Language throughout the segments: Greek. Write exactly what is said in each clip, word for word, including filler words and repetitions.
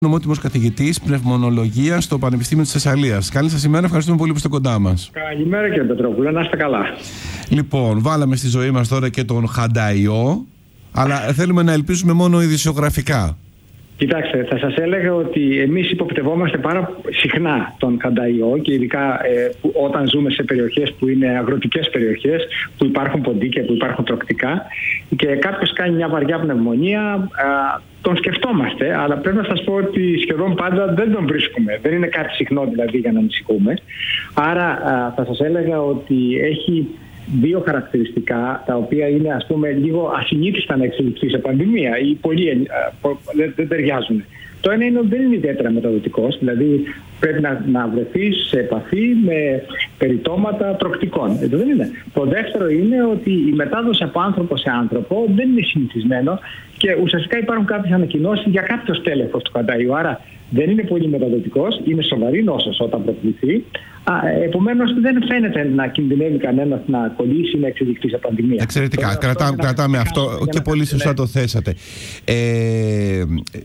Νομότιμος καθηγητής πνευμονολογίας στο Πανεπιστήμιο της Θεσσαλίας. Καλή σας ημέρα, ευχαριστούμε πολύ που είστε κοντά μας. Καλημέρα κύριε Πετρόπουλε, να είστε καλά. Λοιπόν, βάλαμε στη ζωή μας τώρα και τον χανταϊό, αλλά θέλουμε να ελπίζουμε μόνο ειδησιογραφικά. Κοιτάξτε, θα σας έλεγα ότι εμείς υποπτευόμαστε πάρα συχνά τον χανταϊό και ειδικά ε, που, όταν ζούμε σε περιοχές που είναι αγροτικές περιοχές, που υπάρχουν ποντίκια, που υπάρχουν τροκτικά και κάποιος κάνει μια βαριά πνευμονία, α, τον σκεφτόμαστε, αλλά πρέπει να σας πω ότι σχεδόν πάντα δεν τον βρίσκουμε. Δεν είναι κάτι συχνό δηλαδή για να ανησυχούμε. Άρα α, θα σας έλεγα ότι έχει δύο χαρακτηριστικά τα οποία είναι ας πούμε λίγο ασυνήθιστα να εξελιχθεί σε πανδημία ή πολύ δεν, δεν ταιριάζουν. Το ένα είναι ότι δεν είναι ιδιαίτερα μεταδοτικός, δηλαδή πρέπει να, να βρεθεί σε επαφή με περιτώματα τροκτικών. Έτσι δεν είναι. Το δεύτερο είναι ότι η μετάδοση από άνθρωπο σε άνθρωπο δεν είναι συνηθισμένο και ουσιαστικά υπάρχουν κάποιες ανακοινώσεις για κάποιο στέλεχος του χανταϊού. Άρα δεν είναι πολύ μεταδοτικός, είναι σοβαρή νόσος όταν προκληθεί. Επομένως δεν φαίνεται να κινδυνεύει κανένας να κολλήσει ή να εξελιχθεί σε πανδημία. Εξαιρετικά. Τώρα, Κρατά, αυτό κρατάμε αυτό και πολύ σωστά ναι. το θέσατε. Ε,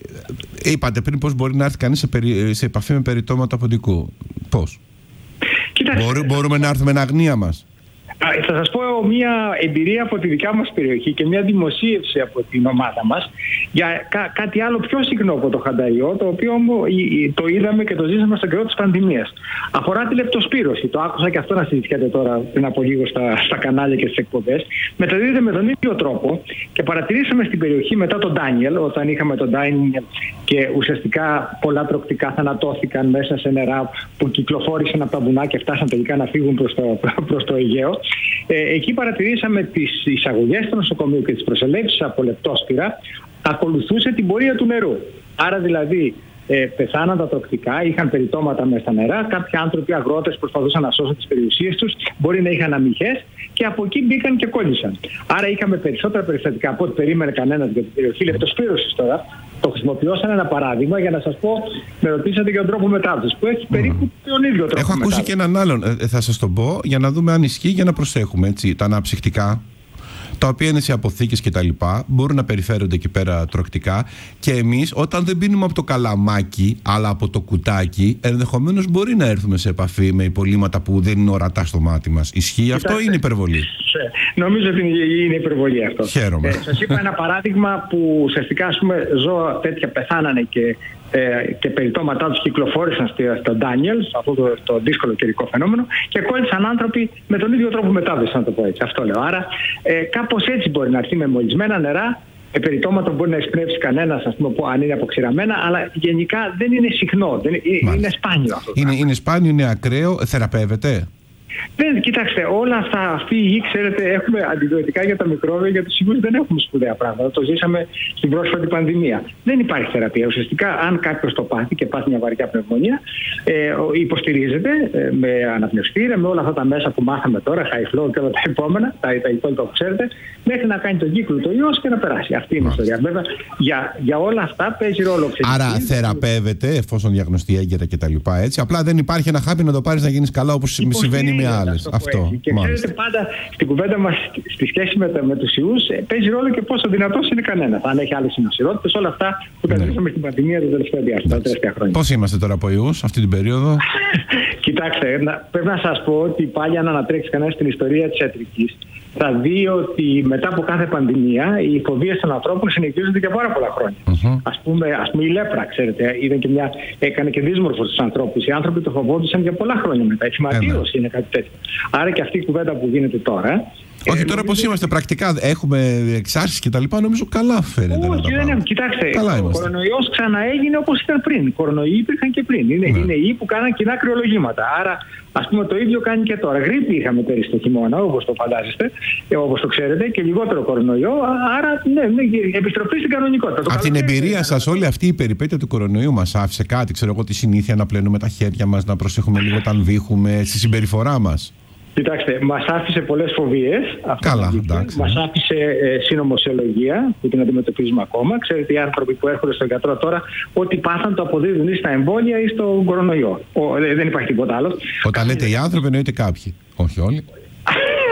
είπατε πριν πώς μπορεί να έρθει κανείς σε, περι, σε επαφή με περιτώματα ποντικού. Πώς? Μπορούμε, μπορούμε να έρθουμε εν αγνία μας. Θα σας πω μια εμπειρία από τη δικιά μας περιοχή και μια δημοσίευση από την ομάδα μας για κά- κάτι άλλο πιο συχνό από το χανταϊό, το οποίο το είδαμε και το ζήσαμε στον καιρό της πανδημίας. Αφορά τη λεπτοσπύρωση. Το άκουσα και αυτό να συζητιέται τώρα πριν από λίγο στα, στα κανάλια και στις εκπομπές. Μεταδίδεται με τον ίδιο τρόπο και παρατηρήσαμε στην περιοχή μετά τον Ντάνιελ, όταν είχαμε τον Ντάνιελ και ουσιαστικά πολλά τροκτικά θανατώθηκαν μέσα σε νερά που κυκλοφόρησαν από τα βουνά και φτάσαν τελικά να φύγουν προς το, προς το Αιγαίο. Ε, εκεί παρατηρήσαμε τις εισαγωγές στο νοσοκομείο και τις προσελεύσεις από λεπτόσπυρα ακολουθούσε την πορεία του νερού. Άρα δηλαδή ε, πεθάναν τα τροκτικά, είχαν περιτώματα μέσα στα νερά, κάποιοι άνθρωποι αγρότες προσπαθούσαν να σώσουν τις περιουσίες τους, μπορεί να είχαν αμυχές και από εκεί μπήκαν και κόλλησαν. Άρα είχαμε περισσότερα περιστατικά από ό,τι περίμενε κανένας για την περιοχή λεπτοσπύρωσης τώρα. Το χρησιμοποιώ σαν ένα παράδειγμα για να σας πω, με ρωτήσατε για τον τρόπο μετάδοσης που έχει περίπου mm. τον ίδιο τρόπο. Έχω ακούσει μετάδοση. Και έναν άλλον, ε, θα σας τον πω, για να δούμε αν ισχύει, για να προσέχουμε έτσι, τα αναψυκτικά, τα οποία είναι σε αποθήκες και τα λοιπά, μπορούν να περιφέρονται εκεί πέρα τροκτικά και εμείς όταν δεν πίνουμε από το καλαμάκι αλλά από το κουτάκι, ενδεχομένως μπορεί να έρθουμε σε επαφή με υπολείμματα που δεν είναι ορατά στο μάτι μας. Ισχύει Κοιτάξτε, αυτό ή είναι υπερβολή? Νομίζω ότι είναι υπερβολή αυτό. Χαίρομαι. Ε, σας είπα ένα παράδειγμα που ουσιαστικά ας πούμε, ζώα τέτοια πεθάνανε και Ε, και περιτώματά τους κυκλοφόρησαν στον Ντάνιελ, σε αυτό το, το δύσκολο καιρικό φαινόμενο, και κόλλησαν άνθρωποι με τον ίδιο τρόπο μετάδοση, να το πω έτσι. Αυτό λέω. Άρα, ε, κάπως έτσι μπορεί να έρθει με μολυσμένα νερά. Ε, περιτώματα μπορεί να εισπνεύσει κανένας, ας πούμε, αν είναι αποξηραμένα, αλλά γενικά δεν είναι συχνό. Δεν, είναι, είναι σπάνιο αυτό. Είναι, είναι σπάνιο, είναι ακραίο. Θεραπεύεται? Δεν, κοιτάξτε, όλα αυτά, αυτή η γη, ξέρετε, έχουμε αντιβιωτικά για τα μικρόβια, για τους σίγουρους δεν έχουμε σπουδαία πράγματα. Το ζήσαμε στην πρόσφατη πανδημία. Δεν υπάρχει θεραπεία. Ουσιαστικά, αν κάποιος το πάθει και πάθει μια βαριά πνευμονία, ε, υποστηρίζεται ε, με αναπνευστήρια, με όλα αυτά τα μέσα που μάθαμε τώρα, high flow και όλα τα επόμενα, τα, τα υπόλοιπα που ξέρετε, μέχρι να κάνει τον κύκλο το ιός και να περάσει. Αυτή είναι η ιστορία. Βέβαια, για, για όλα αυτά παίζει ρόλο. Άρα θεραπεύεται εφόσον διαγνωστεί έγκαιρα κτλ. Απλά δεν υπάρχει ένα χάπι να το πάρει να γίνει καλά όπως συμβαίνει με άλλες. Αυτό. Και ξέρετε, πάντα στην κουβέντα μας, στη σχέση με, με τους ιούς, παίζει ρόλο και πόσο δυνατός είναι κανένας. Αν έχει άλλες συνοσυρότητες, όλα αυτά που τα ζήσαμε στην πανδημία τα τελευταία διάστημα, τα τελευταία χρόνια. Πώς είμαστε τώρα από ιούς αυτή την περίοδο? Κοιτάξτε, να, πρέπει να σας πω ότι πάλι αν ανατρέξει κανένας στην ιστορία της ιατρικής, θα δει ότι μετά από κάθε πανδημία οι φοβίες των ανθρώπων συνεχίζονται για πάρα πολλά χρόνια. Mm-hmm. Ας πούμε, ας πούμε η λέπρα, ξέρετε, είδε και μια, έκανε και δύσμορφος στους ανθρώπους. Οι άνθρωποι το φοβόντουσαν για πολλά χρόνια μετά. Η φυματίωση yeah. είναι κάτι τέτοιο. Άρα και αυτή η κουβέντα που γίνεται τώρα. Όχι, τώρα πώς είμαστε πρακτικά, έχουμε εξάρσεις και τα λοιπά, νομίζω καλά φαίνεται. Όχι, δεν έχουμε. Κοιτάξτε, ο κορονοϊός ξαναέγινε όπως ήταν πριν. Οι κορονοϊοί υπήρχαν και πριν. Είναι, ναι. είναι οι που κάναν κοινά κρυολογήματα. Άρα, ας πούμε, το ίδιο κάνει και τώρα. Γρίπη είχαμε πέρυσι το χειμώνα, όπως το φαντάζεστε, όπως το ξέρετε, και λιγότερο κορονοϊό. Άρα, ναι, ναι επιστροφή στην κανονικότητα. Από την εμπειρία σας, όλη αυτή η περιπέτεια του κορονοϊού μας άφησε κάτι, ξέρω εγώ, τη συνήθεια να πλένουμε τα χέρια μας, να προσέχουμε λίγο όταν βύχουμε, στη συμπεριφορά μας? Κοιτάξτε, μας άφησε πολλές φοβίες. Καλά, εντάξει. Μας άφησε ε, συνωμοσιολογία που την αντιμετωπίζουμε ακόμα. Ξέρετε, οι άνθρωποι που έρχονται στον γιατρό τώρα, ό,τι πάθαν το αποδίδουν ή στα εμβόλια ή στον κορονοϊό. Ο, ε, δεν υπάρχει τίποτα άλλο. Όταν λέτε οι άνθρωποι, εννοείται κάποιοι. Όχι όλοι.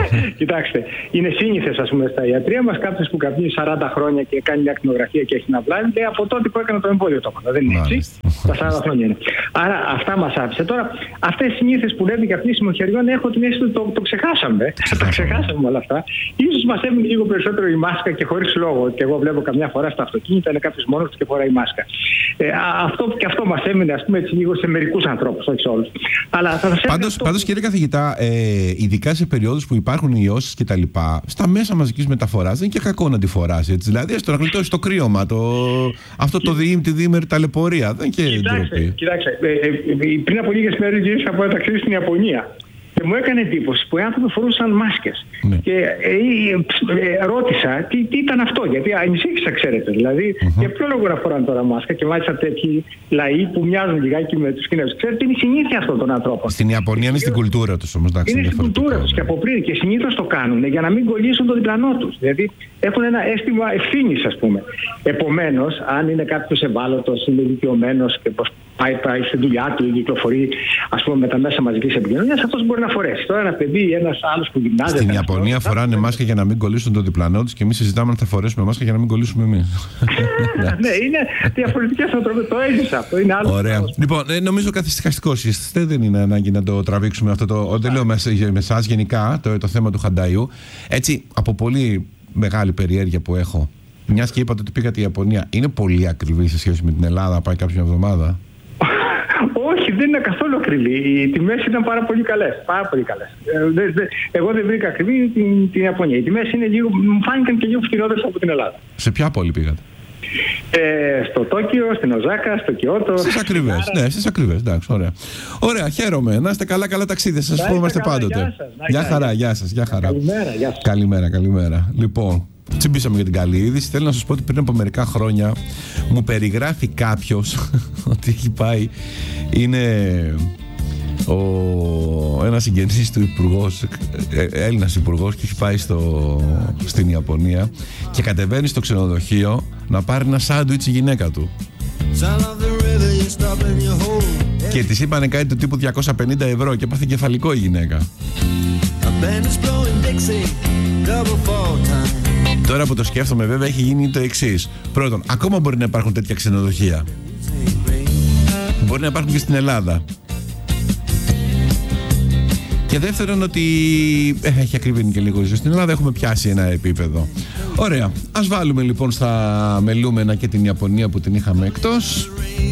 Κοιτάξτε, είναι σύνηθες, ας πούμε, στα ιατρία μας κάποιος που καπνίζει σαράντα χρόνια και κάνει μια ακτινογραφία και έχει να βλάβει, λέει από τότε που έκανα το εμβόλιο το έκανα. Δεν είναι έτσι. Τα σαράντα χρόνια είναι. Άρα αυτά μας άφησε. Τώρα, αυτές οι συνήθειες που λέτε για πνίσιμο χεριών, έχω την αίσθηση ότι το, το ξεχάσαμε. Το ξεχάσαμε όλα αυτά. Ίσως μας έμεινε λίγο περισσότερο η μάσκα και χωρίς λόγο. Και εγώ βλέπω καμιά φορά στα αυτοκίνητα είναι κάποιος μόνος του και φοράει μάσκα. Ε, αυτό, και αυτό μας έμεινε, ας πούμε, έτσι λίγο σε μερικούς ανθρώπους, όχι σε όλους. Αλλά θα σας πάντως, αυτό... πάντως, κύριε καθηγητά, ε, ειδικά σε περιόδους που υπάρχουν ιώσεις κτλ., στα μέσα μαζικής μεταφοράς δεν είναι και κακό να τη φοράσει. Έτσι. Δηλαδή, στο να γλιτώσει το κρύωμα, το... αυτό το διήμ, τη διήμερη ταλαιπωρία. Δεν είναι και ντροπή. Κοιτάξτε, ε, ε, πριν από λίγες μέρες γύρισα από ένα ταξίδι στην Ιαπωνία. Και μου έκανε εντύπωση που οι άνθρωποι φορούσαν μάσκες. Ναι. Και ε, ε, ρώτησα τι, τι ήταν αυτό, γιατί ανησύχησα, ξέρετε. Δηλαδή, uh-huh. για ποιο λόγο να φοράνε τώρα μάσκα και μάλιστα τέτοιοι λαοί που μοιάζουν λιγάκι με τους Κινέζους. Ξέρετε, είναι η συνήθεια αυτών των ανθρώπων. Στην Ιαπωνία είναι στην κουλτούρα τους όμως. Είναι στην κουλτούρα τους και από πριν. Και συνήθως το κάνουν για να μην κολλήσουν τον διπλανό τους. Δηλαδή, έχουν ένα αίσθημα ευθύνης, ας πούμε. Επομένως, αν είναι κάποιος ευάλωτος, είναι δικαιωμένος και πάει, πάει στη δουλειά του, κυκλοφορεί, ας πούμε, με τα μέσα μαζικής επικοινωνίας, αυτός μπορεί να φορέσει. Τώρα ένα παιδί ή ένας άλλος που γυμνάζεται. Στην Ιαπωνία αυτό, φοράνε μάσκα για να μην κολλήσουν τον διπλανό τους και εμείς συζητάμε αν θα φορέσουμε μάσκα για να μην κολλήσουμε εμείς. Ναι, είναι διαφορετικές ανθρωπές. Το έζησα αυτό. Είναι άλλο. Ωραία. Λοιπόν, ε, νομίζω καθησυχαστικός είστε. Δεν είναι ανάγκη να το τραβήξουμε αυτό το. Δεν λέω με εσάς γενικά το, το θέμα του Χανταϊού. Έτσι, από πολύ μεγάλη περιέργεια που έχω, μιας και είπατε ότι πήγατε η Ιαπωνία, είναι πολύ ακριβή σε σχέση με την Ελλάδα, πάει κάποια εβδομάδα? Όχι, δεν είναι καθόλου ακριβή. Οι τιμές ήταν πάρα πολύ καλές. Πάρα πολύ καλές. Ε, δε, δε, εγώ δεν βρήκα ακριβή την, την Ιαπωνία. Οι τιμές είναι λίγο, μου φάνηκαν και λίγο φθηνότερες από την Ελλάδα. Σε ποια πόλη πήγατε? Ε, στο Τόκιο, στην Οζάκα, στο Κιώτο. Στις ακριβές, ναι, στις ακριβές, εντάξει, ωραία. Ωραία, χαίρομαι. Να είστε καλά, καλά ταξίδια. Σας ευχόμαστε πάντοτε. Γεια σας, γεια χαρά, γεια σας, γεια χαρά. Καλημέρα, γεια σας. Καλημέρα, καλημέρα. Λοιπόν, τσιμπήσαμε για την καλή είδηση. Θέλω να σας πω ότι πριν από μερικά χρόνια μου περιγράφει κάποιος ότι έχει πάει, είναι ο, ένας συγγενής του υπουργός, ε, Έλληνας υπουργός, και έχει πάει στο, στην Ιαπωνία και κατεβαίνει στο ξενοδοχείο να πάρει ένα σάντουιτς η γυναίκα του. Και της είπανε κάτι του τύπου διακόσια πενήντα ευρώ και έπαθε κεφαλικό η γυναίκα. Τώρα που το σκέφτομαι, βέβαια, έχει γίνει το εξής. Πρώτον, ακόμα μπορεί να υπάρχουν τέτοια ξενοδοχεία. Μπορεί να υπάρχουν και στην Ελλάδα. Και δεύτερον, ότι ε, έχει ακριβήνει και λίγο η ζωή στην Ελλάδα. Έχουμε πιάσει ένα επίπεδο. Ωραία. Ας βάλουμε λοιπόν στα μελούμενα και την Ιαπωνία που την είχαμε εκτός.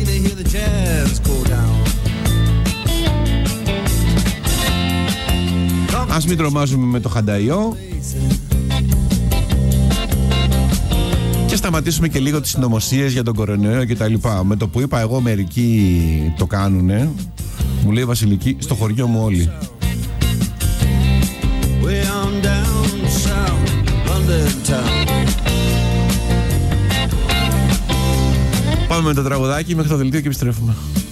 Ας μην τρομάζουμε με το Χανταϊό. Και σταματήσουμε και λίγο τις συνωμοσίες για τον κορονοϊό και τα λοιπά. Με το που είπα εγώ μερικοί το κάνουνε, μου λέει Βασιλική, στο χωριό μου όλοι. Πάμε με το τραγουδάκι μέχρι το δελτίο και επιστρέφουμε.